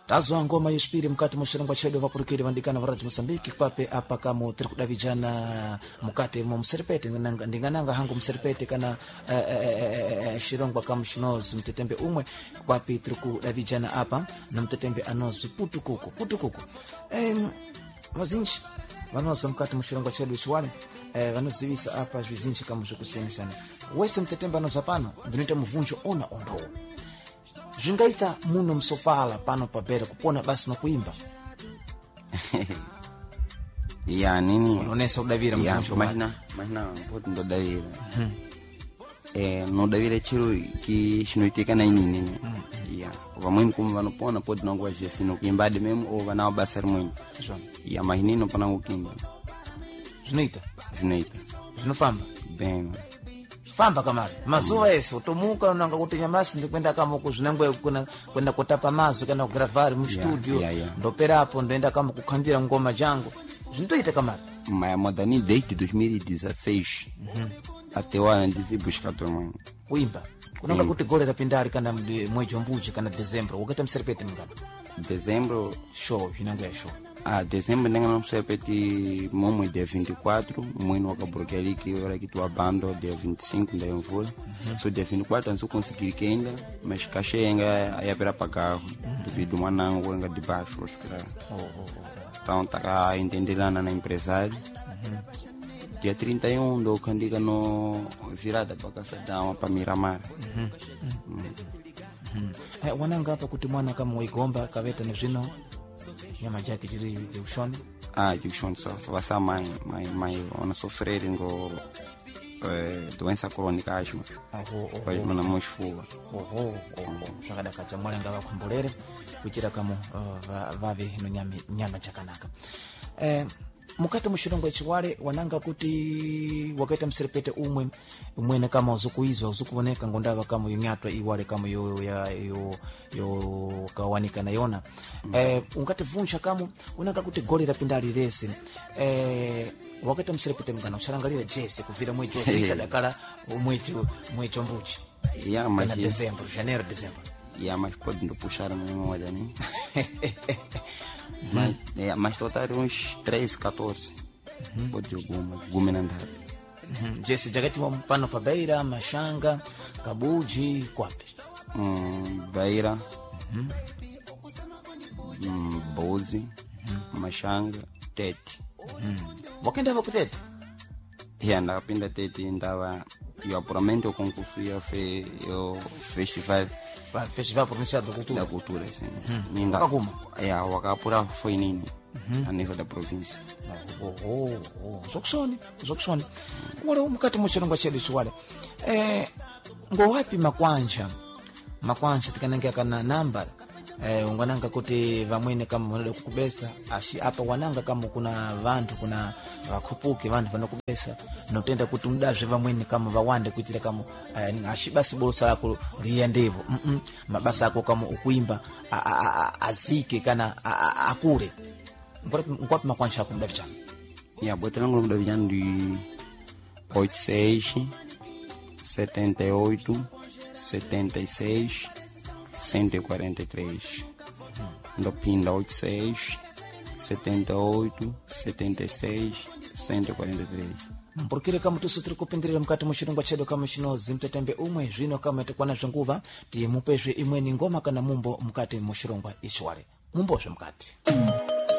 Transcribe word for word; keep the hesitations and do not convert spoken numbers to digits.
tazo ngoma yespiri mkati mushirangwa chedo vapurukiri vandikana varaji Mosambiki pape apa kamo tiri kuda vijana mukati mu mserepete ndingananga hangu mserepete kana shirongwa kama shinozi mtetembe umwe pape tiri kuda vijana apa na mtetembe anozi putukuku putukuku em vazinji vanoza mkati mushirangwa chedo chiwale vanozivisa apa zvizinji kama zvikusiyana sana wese mtetembe anoza pano ndinoita muvunjo ona ondo zvingaita muno msofala pano pabere kupona basi na kuimba ya nini unonesa udavira mvunjo mahina mahina mpoti ndo davira hmm. eh no davira chiro ki shinoitika na nini ne hmm. ya vamweni kumva vanopona poti nangu jesi no kuimbade memo o vana basari mwenye ya mahinino pana ukimba zvinoita zvinoita zvinofamba bem famba kamari mazuva ese utomuka unanga kuti nyamasi ndikwenda kama kuzvinangwe kuna kwenda kutapa mazo kana kugravari mu studio yeah, yeah, yeah. ndoperapo ndoenda kama kukhandira ngoma jangu zvinoita kamari maya modani desde dois mil e dezesseis mhm até agora ndizibusha tomwe kuimba kunanga kuti golera pindari kana mwezi mbuji kana dezembro wakati mserepete mngana dezembro show vinangwe show ah dezembro nenga no mserepete momwe dia vinte e quatro mwino wakabrokia liki ora que tua banda dia vinte e cinco da mvula mm-hmm. so dia vinte e quatro anso conseguir que ainda mas cachê ainda ia para pagar devido mwanangu ainda de baixo acho que oh, oh, oh. Então tá entenderana na empresário mm-hmm. dia trinta e um do candiga no virada para casa da para Miramar mhm mm-hmm. mm-hmm. eh wananga hapa kuti mwana kama waigomba kaveta na zvino nyama jake jiri jushoni ah jushoni só vasa mãe mãe mãe ona sofrer ngo eh doença crônica asma aho faz mana mosfuga oho oho shakada kacha mwana ngaka kumbulere kuchira kama uh, vave no nyama nyama chakanaka eh mukati mushirongwa chiwale wananga kuti wakati mserepete umwe umwene kama uzukuizwa uzukuboneka ngondava kama yunyatwa iwale kama yo ya yo yo kawanika na yona mm. eh ungati vunja kama unanga kuti goli la pindali resi eh wakati mserepete mngana usharangalira jese kuvira mwejo kadakala mwejo mwejo mbuchi ya mas na dezembro janeiro dezembro ya mas pode ndo puxar na memória né mas é mas total uns treze, quatorze uhum. Pode alguma gumenandar uhum. Jesse jagati wa mpano pa Beira Mashanga Kabuji kwapi um Beira uhum. um Bozi uhum. Mashanga Tete uhum. Wakenda va kutete ya ndapinda Tete ndava yo apuramento concurso ya fe yo festival festival provincial da cultura da cultura sim uhum. Ninga wakuma ya wakapura foi nini uhum. A nível da província oh oh oh zokusoni zokusoni wale umkati muchirongwa chedu chiwale eh ngo wapi makwanja makwanja tikananga kana namba eh ungananga kuti vamwene kama wanada kukubesa ashi hapa wananga kama kuna vantu kuna vakupuke vantu vanokubesa notenda kuti mudazve vamwene kama vawande kuitira kama uh, ashi basi bolsa lako liendevo mm -mm. Mabasa yako kama ukuimba azike kana akule ngwapi makwanja yako mudavijana ya bota langu mudavijana di oitenta e seis setenta e oito setenta e seis cento e quarenta e três ndo pinda oitenta e seis setenta e oito setenta e seis cento e quarenta e três mpurukire kama tusutiri kupindirira mkati muchirongwa chedu kama chinozi mtetembe umwe zvino kama tekwana zvenguva ti mupezve imweni ngoma kana mumbo mkati muchirongwa ichiwale mumbozve mkati